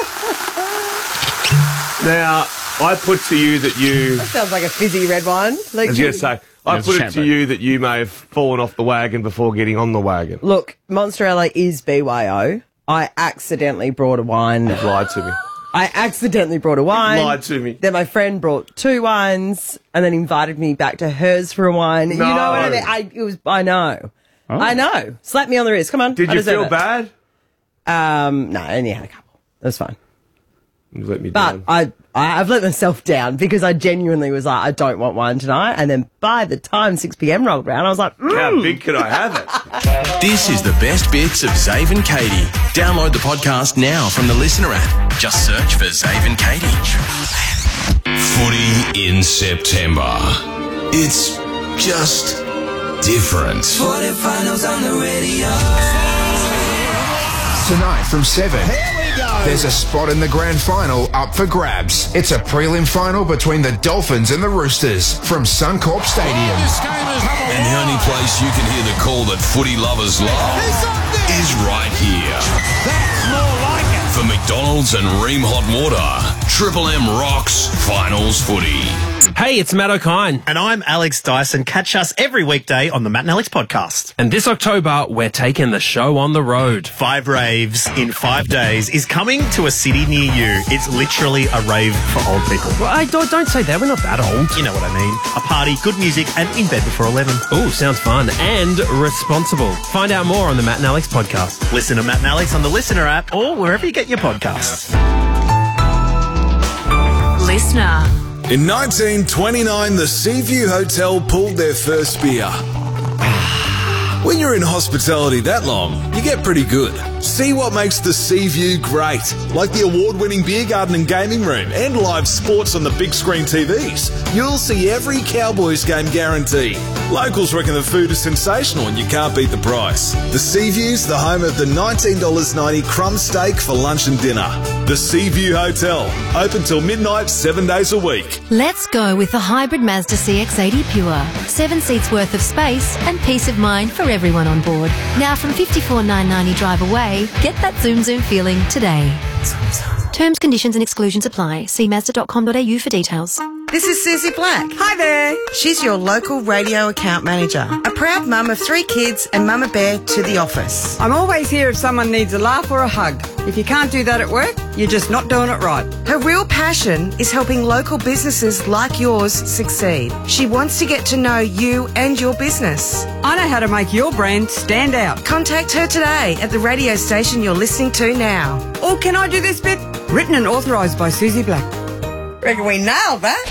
Now, I put to you that you... That sounds like a fizzy red wine. Like, I was going to say, I It's put it shampoo. to you that you may have fallen off the wagon before getting on the wagon. Look, Monsterella is B Y O. I accidentally brought a wine. You've lied to me. I accidentally brought a wine. You've lied to me. Then my friend brought two wines and then invited me back to hers for a wine. You know what I mean? I, it was, I know. Oh. I know. Slap me on the wrist. Come on. Did I you deserve feel it. bad? Um, no, I only had a couple. It was fine. You let me But down. I, I, I've let myself down because I genuinely was like, I don't want wine tonight. And then by the time six p.m. rolled around, I was like, mm. How big could I have it? This is the best bits of Zave and Katie. Download the podcast now from the Listener app. Just search for Zave and Katie. Footy in September. It's just different. Footy finals on the radio. Tonight from seven. There's a spot in the grand final up for grabs. It's a prelim final between the Dolphins and the Roosters from Suncorp Stadium. And the only place you can hear the call that footy lovers love is right here. That's more like it. For McDonald's and Ream Hot Water, Triple M rocks finals footy. Hey, it's Matt O'Kine. And I'm Alex Dyson. Catch us every weekday on the Matt and Alex podcast. And this October, we're taking the show on the road. Five Raves in five days is coming to a city near you. It's literally a rave for old people. Well, I don't, don't say that. We're not that old. You know what I mean. A party, good music, and in bed before eleven. Ooh, sounds fun. And responsible. Find out more on the Matt and Alex podcast. Listen to Matt and Alex on the Listener app or wherever you get your podcasts. Listener. In nineteen twenty-nine, the Seaview Hotel pulled their first beer. When you're in hospitality that long, you get pretty good. See what makes the Seaview great, like the award-winning beer garden and gaming room and live sports on the big screen T Vs. You'll see every Cowboys game guaranteed. Locals reckon the food is sensational and you can't beat the price. The Seaview's the home of the nineteen dollars ninety crumb steak for lunch and dinner. The Seaview Hotel, open till midnight, seven days a week. Let's go with the hybrid Mazda C X eighty Pure. Seven seats worth of space and peace of mind for everyone on board. Now from fifty-four thousand nine hundred ninety drive away, get that zoom zoom feeling today. Terms, conditions and exclusions apply. See mazda dot com dot a u for details. This is Susie Black. Hi there. She's your local radio account manager. A proud mum of three kids and Mama Bear to the office. I'm always here if someone needs a laugh or a hug. If you can't do that at work, you're just not doing it right. Her real passion is helping local businesses like yours succeed. She wants to get to know you and your business. I know how to make your brand stand out. Contact her today at the radio station you're listening to now. Or can I do this bit? Written and authorised by Susie Black. Reckon we nailed that.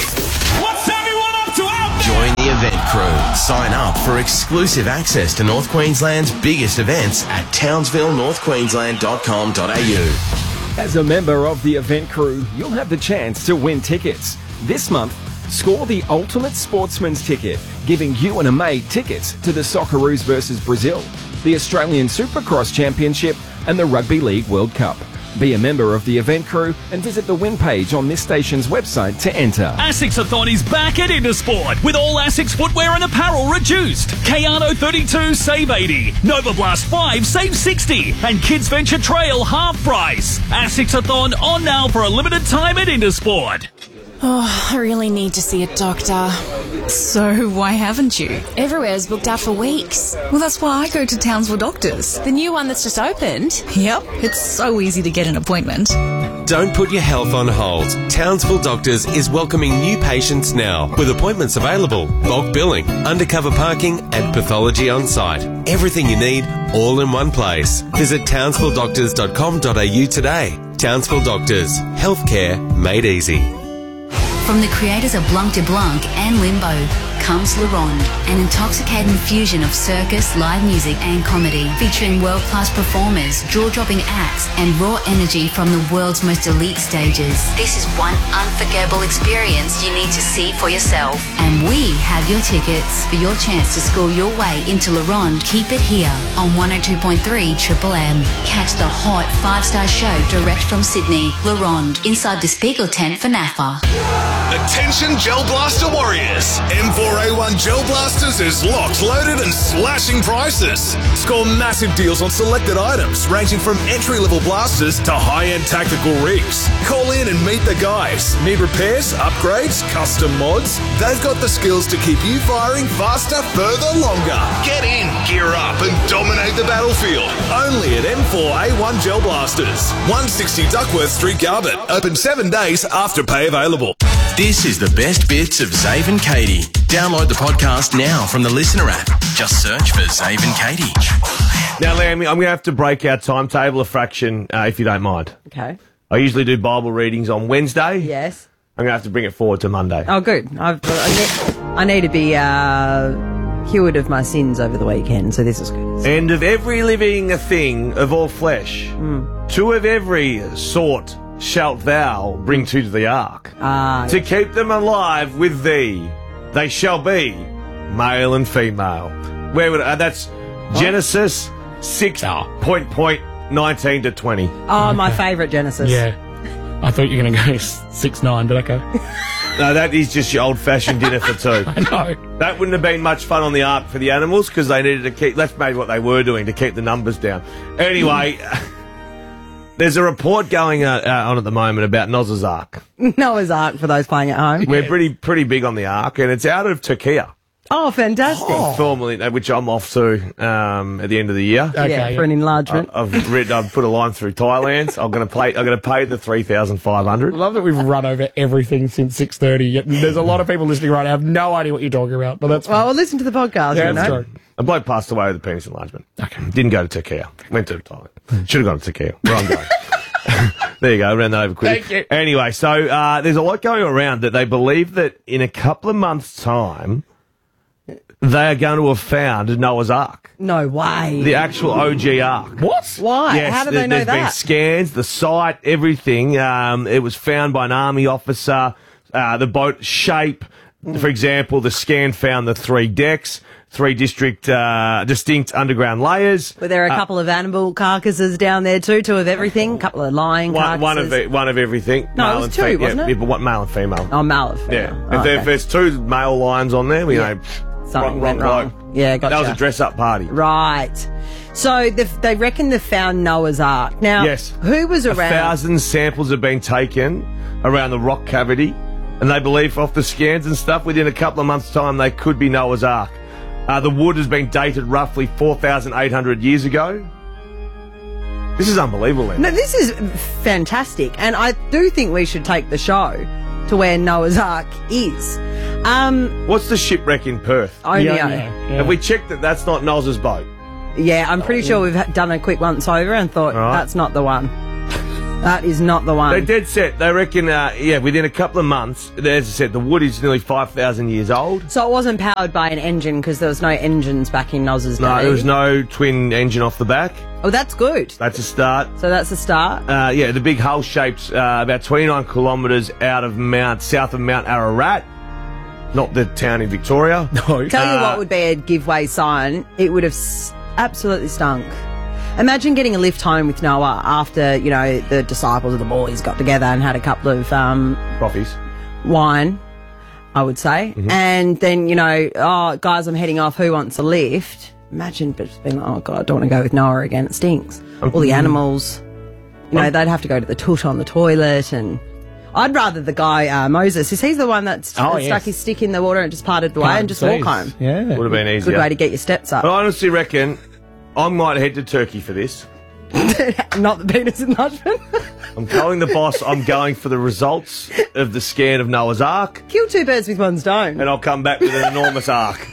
What's everyone up to out there? Join the event crew. Sign up for exclusive access to North Queensland's biggest events at townsville north queensland dot com dot a u. As a member of the event crew, you'll have the chance to win tickets. This month, score the Ultimate Sportsman's Ticket, giving you and a mate tickets to the Socceroos versus Brazil, the Australian Supercross Championship and the Rugby League World Cup. Be a member of the event crew and visit the win page on this station's website to enter. Asics-a-thon is back at Intersport with all Asics footwear and apparel reduced. Kayano thirty-two save eighty, Nova Blast five save sixty, and Kids Venture Trail half price. Asics-a-thon on now for a limited time at Intersport. Oh, I really need to see a doctor. So, why haven't you? Everywhere's booked out for weeks. Well, that's why I go to Townsville Doctors. The new one that's just opened. Yep, it's so easy to get an appointment. Don't put your health on hold. Townsville Doctors is welcoming new patients now, with appointments available, bulk billing, undercover parking and pathology on site. Everything you need, all in one place. Visit townsville doctors dot com dot a u today. Townsville Doctors. Healthcare made easy. From the creators of Blanc de Blanc and Limbo comes La Ronde, an intoxicating fusion of circus, live music and comedy, featuring world-class performers, jaw-dropping acts and raw energy from the world's most elite stages. This is one unforgettable experience you need to see for yourself. And we have your tickets for your chance to score your way into La Ronde. Keep it here on one oh two point three Triple M. Catch the hot five-star show direct from Sydney. La Ronde, inside the Spiegel tent for N A F A. Attention Gel Blaster warriors. M four A one Gel Blasters is locked, loaded and slashing prices. Score massive deals on selected items ranging from entry-level blasters to high-end tactical rigs. Call in and meet the guys. Need repairs, upgrades, custom mods? They've got the skills to keep you firing faster, further, longer. Get in, gear up and dominate the battlefield. Only at M four A one Gel Blasters. one sixty Duckworth Street, Garbutt. Open seven days after pay available. This is the best bits of Zave and Katie. Download the podcast now from the Listener app. Just search for Zave and Katie. Now, Liam, I'm going to have to break our timetable a fraction, uh, if you don't mind. Okay. I usually do Bible readings on Wednesday. Yes. I'm going to have to bring it forward to Monday. Oh, good. I've, I, need, I need to be uh, cured of my sins over the weekend, so this is good. And of every living thing of all flesh, Mm. two of every sort shalt thou bring to the ark, Ah, to keep them alive with thee. They shall be male and female. Where would uh, that's Genesis six point point nineteen to twenty. Oh, my favourite Genesis. Yeah. I thought you were going to go six nine, but okay. No, that is just your old-fashioned dinner for two. I know. That wouldn't have been much fun on the ark for the animals because they needed to keep. That's maybe what they were doing to keep the numbers down. Anyway. There's a report going uh, uh, on at the moment about Noah's Ark. Noah's Ark for those playing at home. We're pretty pretty big on the Ark, and it's out of Turkey. Oh, fantastic. Formally, uh, which I'm off to um, at the end of the year. Okay, yeah, for an enlargement. I, I've read, I've put a line through Thailand. I'm going to pay. I'm going to pay the three thousand five hundred. I love that we've run over everything since six thirty. Yet there's a lot of people listening right now. I have no idea what you're talking about, but that's well. We'll listen to the podcast. Yeah, you that's know? true. A bloke passed away with a penis enlargement. Okay, didn't go to Turkey. Went to Thailand. Should have gone to Turkey. Where I'm going. There you go, ran that over quickly. Thank you. Anyway, so uh, there's a lot going around that they believe that in a couple of months' time, they are going to have found Noah's Ark. No way. The actual O G Ark. What? Why? Yes, How do there, they know there's that? been scans, the site, everything. Um, it was found by an army officer. Uh, the boat shape, for example, the scan found the three decks. Three district, uh, distinct underground layers. Were there a Uh, couple of animal carcasses down there too? Two of everything? A couple of lion One, carcasses? one of e- one of everything. No, it male was and two, fe- wasn't yeah, it? Yeah, but what male and female? Oh, male and female. Yeah. Oh, if, there, okay. if there's two male lions on there, we Yeah. know Something went wrong. bloke. Yeah, gotcha. That was a dress-up party. Right. So they they reckon they found Noah's Ark. Now, Yes. who was A around? thousand samples have been taken around the rock cavity, and they believe off the scans and stuff, within a couple of months' time, they could be Noah's Ark. Uh, the wood has been dated roughly four thousand eight hundred years ago. This is unbelievable, Len. No, this is fantastic, and I do think we should take the show to where Noah's Ark is. Um, What's the shipwreck in Perth? Onio. Have we checked that that's not Noz's boat? Yeah, I'm pretty sure we've ha- done a quick once over and thought Right. that's not the one. That is not the one. They're dead set. They reckon, uh, yeah, within a couple of months, as I said, the wood is nearly five thousand years old. So it wasn't powered by an engine because there was no engines back in Noz's day. No, there was no twin engine off the back. Oh, that's good. That's a start. So that's a start. Uh, yeah, the big hull shaped uh, about twenty-nine kilometres out of Mount, south of Mount Ararat. Not the town in Victoria. No. Tell you what would be a giveaway sign. It would have s- absolutely stunk. Imagine getting a lift home with Noah after, you know, the disciples of the boys got together and had a couple of um, coffees, wine, I would say. Mhm. And then, you know, oh, guys, I'm heading off. Who wants a lift? Imagine just being like, oh, God, I don't want to go with Noah again. It stinks. All the animals, you know, they'd have to go to the toot on the toilet. And I'd rather the guy, uh, Moses, is he the one that's Oh, that yes. stuck his stick in the water and just parted the way and just walk home? Yeah. Would have been easier. Good way to get your steps up. But I honestly reckon I might head to Turkey for this. Not the penis enlargement. I'm telling the boss I'm going for the results of the scan of Noah's Ark, Kill two birds with one stone. and I'll come back with an enormous ark.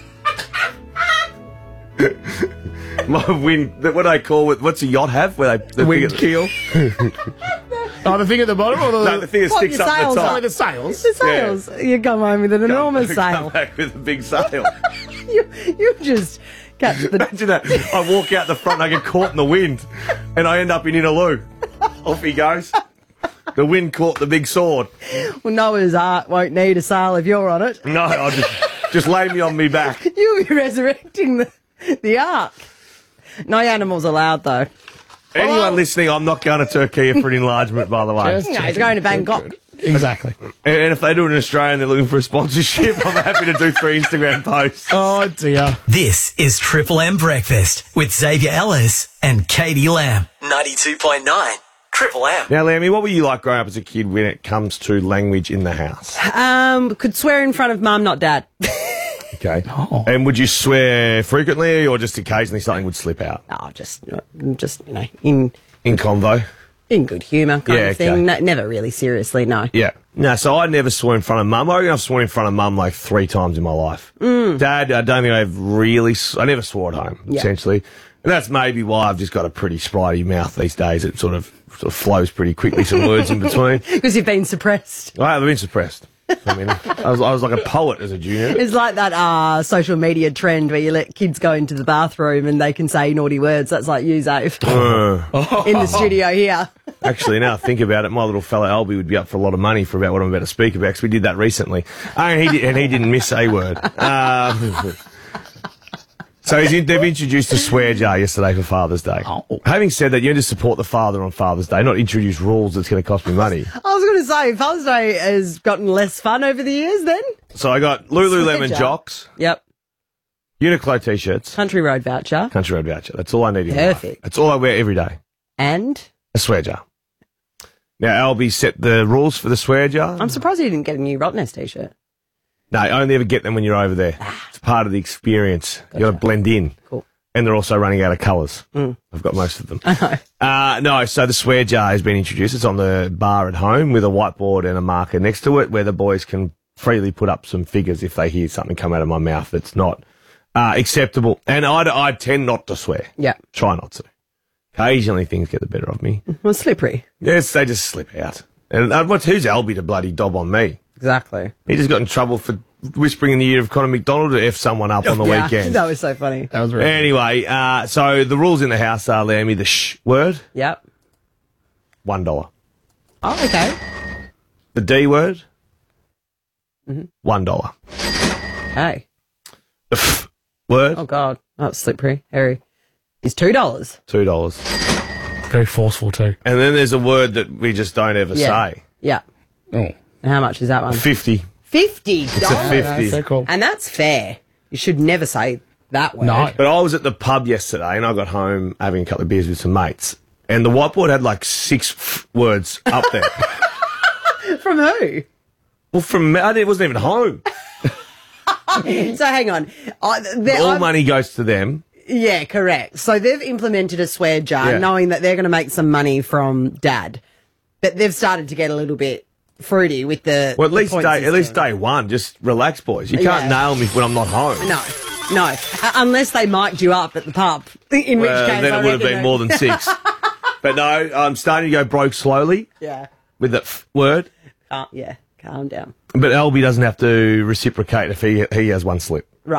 My wind, what do they call it? What's a yacht have? Where they the Wind keel. Oh, the thing at the bottom or the... No, the thing that What, sticks your up sails the are- top. Oh, the sails. The sails. You come home with an enormous Come sail. back with a big sail. You, you just catch the... Imagine that. I walk out the front, I get caught in the wind, and I end up in Inaloo. Off he goes. The wind caught the big sword. Well, Noah's Ark won't need a sail if you're on it. No, I'll just, just lay me on me back. You'll be resurrecting the, the Ark. No animals allowed, though. Anyone listening, I'm not going to Turkey for an enlargement, by the way. No, he's going to Bangkok. Exactly. And and if they do it in Australia and they're looking for a sponsorship, I'm happy to do three Instagram posts. Oh, dear. This is Triple M Breakfast with Xavier Ellis and Katie Lamb. ninety-two point nine Triple M. Now, Lammy, what were you like growing up as a kid when it comes to language in the house? Um, could swear in front of mum, not dad. Okay. And would you swear frequently or just occasionally something would slip out? Oh, just, just you know, in In convo? in good humour kind Yeah, of thing. okay. No, never really seriously, no. Yeah. No, so I never swore in front of mum. I reckon I've sworn in front of mum like three times in my life. Mm. Dad, I don't think I've really, s- I never swore at home, Yeah. essentially. And that's maybe why I've just got a pretty spritey mouth these days. It sort of, sort of flows pretty quickly, some words in between. Because you've been suppressed. I have been suppressed. I mean, I was, I was like a poet as a junior. It's like that uh, social media trend where you let kids go into the bathroom and they can say naughty words. That's like you, Zave, Uh, in the studio here. Actually, now I think about it, my little fella Albie would be up for a lot of money for about what I'm about to speak about, because we did that recently. And he, did, and he didn't miss a word. Um, so he's in, they've introduced a swear jar yesterday for Father's Day. Oh. Having said that, you need to support the father on Father's Day, not introduce rules that's going to cost me money. I was going to say, Father's Day has gotten less fun over the years then. So I got Lululemon Swear jar. jocks, Yep. Uniqlo t-shirts, Country Road voucher. Country Road voucher. That's all I need in Perfect. life. That's all I wear every day. And A swear jar. Now, Albie set the rules for the swear jar. I'm surprised you didn't get a new Rottnest t-shirt. No, I only ever get them when you're over there. It's part of the experience. you got to blend in. Cool. And they're also running out of colours. Mm. I've got most of them. Uh, no, so the swear jar has been introduced. It's on the bar at home with a whiteboard and a marker next to it where the boys can freely put up some figures if they hear something come out of my mouth that's not uh, acceptable. And I, I tend not to swear. Yeah. Try not to. Occasionally things get the better of me. Well, slippery. Yes, they just slip out. And uh, what's who's Albie to bloody dob on me? Exactly. He just got in trouble for whispering in the ear of Conor McDonald to F someone up on the Yeah, weekend. that was so funny. That was really Anyway, uh, so the rules in the house are, Lammy, the sh word, Yep. one dollar. Oh, okay. The D word, Mhm. one dollar. Hey. The f word, Oh, God. Oh, it's slippery. Harry. It's two dollars. two dollars. Very forceful, too. And then there's a word that we just don't ever Yeah. say. Yeah. Oh. And how much is that one? Fifty. Fifty It's a dollars. fifty. So cool. And that's fair. You should never say that word. No. But I was at the pub yesterday and I got home having a couple of beers with some mates. And the whiteboard had like six f words up there. From who? Well, from me, I didn't- it wasn't even home. So hang on. I, there- All I've- money goes to them. Yeah, correct. So they've implemented a swear jar, Yeah. knowing that they're going to make some money from dad. But they've started to get a little bit fruity with the. Well, at the least point day, at system. least day one, just relax, boys. You can't Yeah. nail me when I'm not home. No, no. Uh, unless they mic'd you up at the pub. In which Well, case, then I it would have reckon been they- more than six. But no, I'm starting to go broke slowly Yeah. with that f word. Uh, yeah. Calm down. But Albie doesn't have to reciprocate if he he has one slip.